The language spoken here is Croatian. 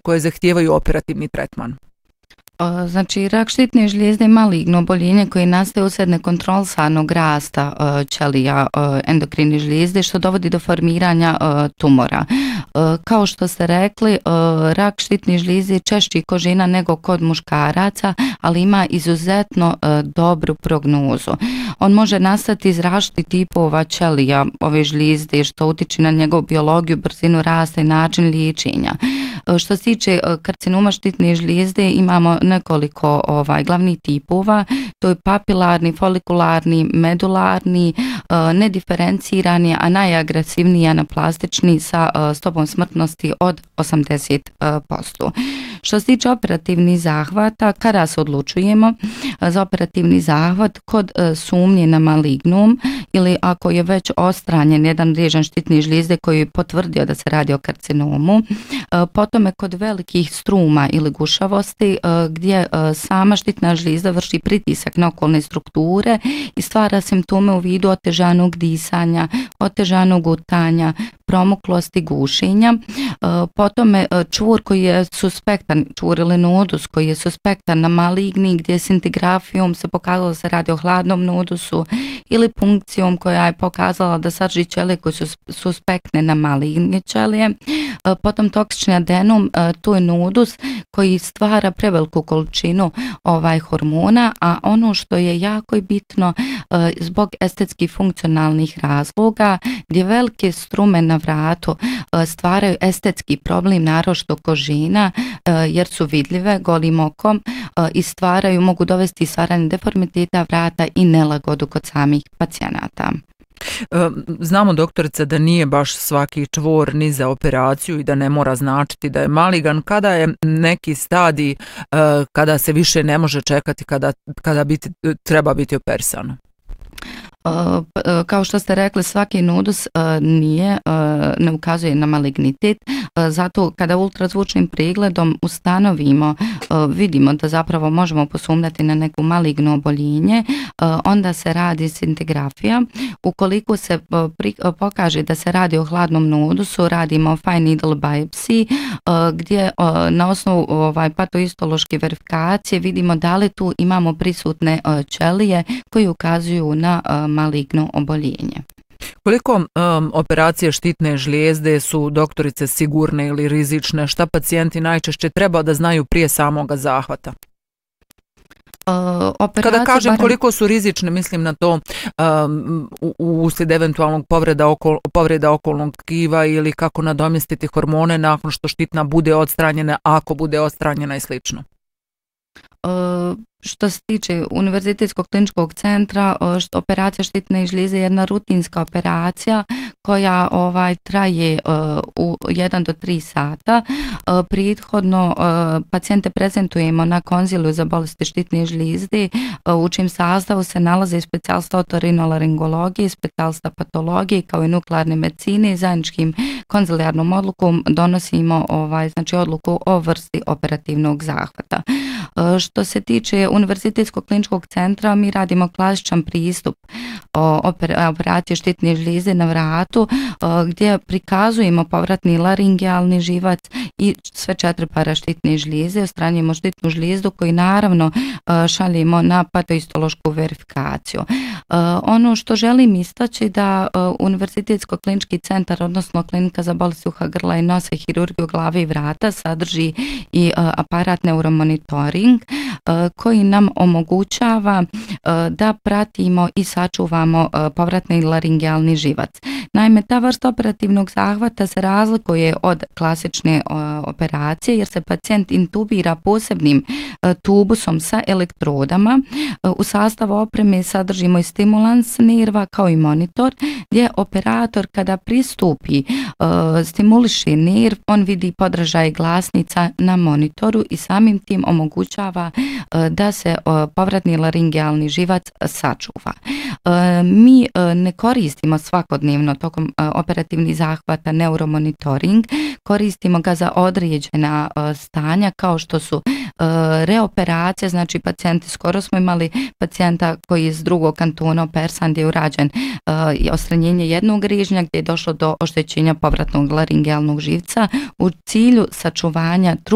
koje zahtijevaju operativni tretman? Znači, rak štitne žlijezde je maligno oboljenje koje nastaje usred nekontrolisanog rasta ćelija endokrine žlijezde, što dovodi do formiranja tumora. Kao što ste rekli, rak štitne žlijezde je češći kod žena nego kod muškaraca, ali ima izuzetno dobru prognozu. On može nastati iz različitih tipova ćelija ove žlijezde, što utiče na njegovu biologiju, brzinu rasta i način liječenja. Što se tiče karcinoma štitne žlijezde, imamo nekoliko glavnih tipova. To je papilarni, folikularni, medularni, nediferencirani, a najagresivniji anaplastični sa stopom smrtnosti od 80%. Što se tiče operativnih zahvata, kada se odlučujemo za operativni zahvat kod sumnje na malignom ili ako je već ostranjen jedan režim štitne žlijezde koji je potvrdio da se radi o karcinomu, potom je kod velikih struma ili gušavosti gdje sama štitna žlijezda vrši pritisak na okolne strukture i stvara simptome u vidu otežanog disanja, otežanog gutanja, promuklosti, gušenja. Potom je čvor koji je suspektan, čvor ili nodus koji je suspektan na maligni, gdje sintigrafijom se pokazalo da se radi o hladnom nodusu ili punkcijom koja je pokazala da sadrži ćelije koje su suspektne na maligne ćelije. Potom toksični adenom, to je nodus koji stvara preveliku količinu hormona, a ono što je jako bitno zbog estetskih funkcionalnih razloga, gdje velike strume na vratu stvaraju estetski problem, naročito kod žena, jer su vidljive golim okom i mogu dovesti stvaranje deformiteta vrata i nelagodu kod samih pacijenata. Znamo, doktorice, da nije baš svaki čvor ni za operaciju i da ne mora značiti da je maligan. Kada je neki stadij kada se više ne može čekati, kada treba biti operisano? Kao što ste rekli, svaki nodus ne ukazuje na malignitet, zato kada ultrazvučnim pregledom ustanovimo, vidimo da zapravo možemo posumnjati na neku maligno oboljenje, onda se radi sintigrafija. Ukoliko se pokaže da se radi o hladnom nodusu, radimo fine needle biopsy, gdje na osnovu patohistološke verifikacije vidimo da li tu imamo prisutne ćelije koji ukazuju na maligno oboljenje. Koliko operacije štitne žlijezde su, doktorice, sigurne ili rizične? Šta pacijenti najčešće treba da znaju prije samoga zahvata? Kada kažem koliko su rizične, mislim na to uslijed eventualnog povreda okolnog tkiva ili kako nadomjestiti hormone nakon što štitna bude odstranjena, ako bude odstranjena i slično. Što se tiče Univerzitetskog kliničkog centra, operacija štitne žlijezde je jedna rutinska operacija koja traje u 1 do 3 sata. Prethodno pacijente prezentujemo na konziliju za bolesti štitne žlijezde, u čijem sastavu se nalaze specijalista otorinolaringologije, specijalista patologije kao i nuklearne medicine. Zajedničkim konzilijarnom odlukom donosimo odluku o vrsti operativnog zahvata. Što se tiče Univerzitetskog kliničkog centra, mi radimo klasičan pristup operacije štitne žlijezde na vratu, gdje prikazujemo povratni laringealni živac i sve 4 para štitne žlijezde, odstranjujemo štitnu žlijezdu koju naravno šaljemo na patohistološku verifikaciju. Ono što želim istaći da Univerzitetsko klinički centar, odnosno klinika za bolesti uha, grla i nosa i hirurgiju glave i vrata sadrži i aparat neuromonitoring koji nam omogućava da pratimo i sačuvamo povratni laringealni živac. Naime, ta vrsta operativnog zahvata se razlikuje od klasične operacije jer se pacijent intubira posebnim tubusom sa elektrodama. U sastavu opreme sadržimo i stimulans nerva kao i monitor gdje operator kada pristupi stimuliše nerv, on vidi podražaj glasnica na monitoru i samim tim omogućava da se povratni laringealni živac sačuva. Mi ne koristimo svakodnevno tokom operativnih zahvata neuromonitoring, koristimo ga za određena stanja kao što su reoperacija, znači pacijenti, skoro smo imali pacijenta koji je iz drugog kantona operisan gdje je urađen odstranjenje jednog grižnja gdje je došlo do oštećenja povratnog laringealnog živca u cilju sačuvanja